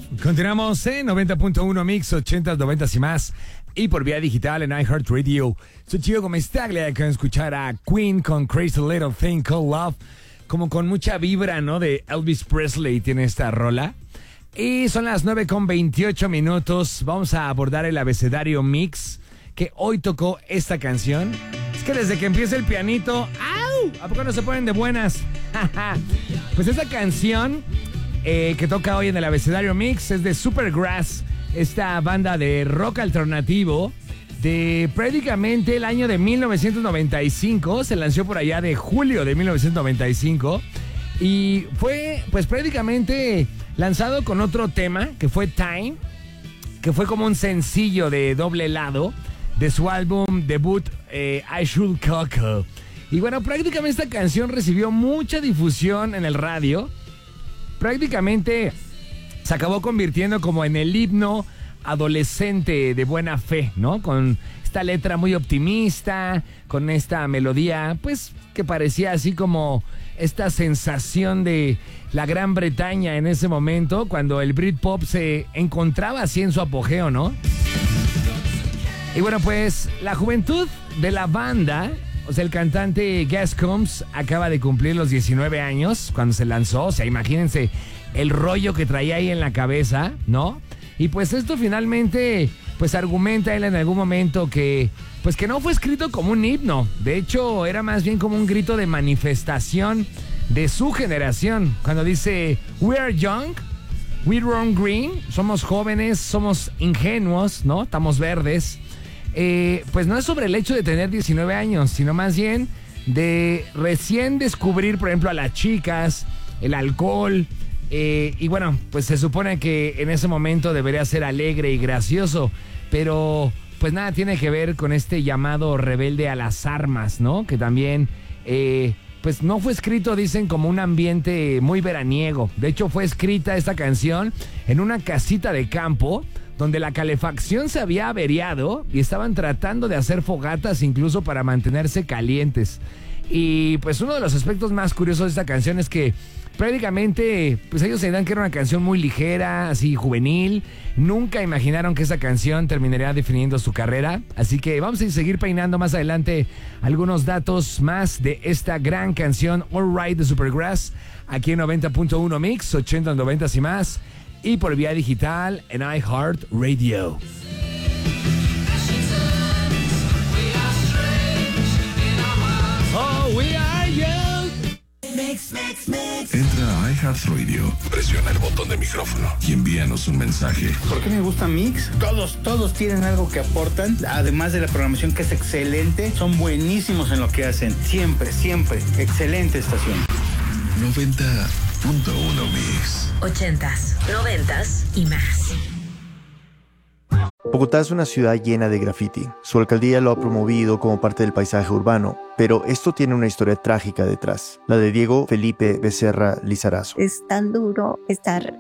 Love. Continuamos en 90.1 Mix, 80s, 90s y más. Y por vía digital en iHeartRadio. Soy Chico Comestaglia. Acaban de escuchar a Queen con Crazy Little Thing Called Love. Como con mucha vibra, ¿no? De Elvis Presley tiene esta rola. Y son las 9:28. Vamos a abordar el abecedario mix que hoy tocó esta canción. Es que desde que empieza el pianito, ¡au! ¿A poco no se ponen de buenas? Pues esta canción que toca hoy en el abecedario mix es de Supergrass, esta banda de rock alternativo de prácticamente el año de 1995. Se lanzó por allá de julio de 1995 y fue pues prácticamente lanzado con otro tema que fue Time, que fue como un sencillo de doble lado de su álbum debut I Should Coco. Y bueno, prácticamente esta canción recibió mucha difusión en el radio. Prácticamente se acabó convirtiendo como en el himno adolescente de buena fe, ¿no? Con esta letra muy optimista, con esta melodía, pues, que parecía así como esta sensación de la Gran Bretaña en ese momento, cuando el Britpop se encontraba así en su apogeo, ¿no? Y bueno, pues, la juventud de la banda, o sea, el cantante Gas Combs acaba de cumplir los 19 años cuando se lanzó. O sea, imagínense el rollo que traía ahí en la cabeza, ¿no? Y pues esto finalmente, pues argumenta él en algún momento que, pues que no fue escrito como un himno. De hecho, era más bien como un grito de manifestación de su generación. Cuando dice, we are young, we run green, somos jóvenes, somos ingenuos, ¿no? Estamos verdes. Pues no es sobre el hecho de tener 19 años, sino más bien de recién descubrir, por ejemplo, a las chicas, el alcohol. Y bueno, pues se supone que en ese momento debería ser alegre y gracioso, pero pues nada tiene que ver con este llamado rebelde a las armas, ¿no? Que también, pues no fue escrito, dicen, como un ambiente muy veraniego. De hecho, fue escrita esta canción en una casita de campo, donde la calefacción se había averiado y estaban tratando de hacer fogatas incluso para mantenerse calientes. Y pues uno de los aspectos más curiosos de esta canción es que prácticamente pues ellos se dan que era una canción muy ligera, así juvenil. Nunca imaginaron que esa canción terminaría definiendo su carrera. Así que vamos a seguir peinando más adelante algunos datos más de esta gran canción All Right de Supergrass, aquí en 90.1 Mix, 80, 90 y más, y por vía digital en iHeartRadio. Oh, we are young. Entra a iHeartRadio, presiona el botón de micrófono y envíanos un mensaje. ¿Por qué me gusta Mix? Todos tienen algo que aportan, además de la programación que es excelente, son buenísimos en lo que hacen, siempre, excelente estación. 90.1 Mix. 80s, 90s y más. Bogotá es una ciudad llena de graffiti. Su alcaldía lo ha promovido como parte del paisaje urbano, pero esto tiene una historia trágica detrás, la de Diego Felipe Becerra Lizarazo. Es tan duro estar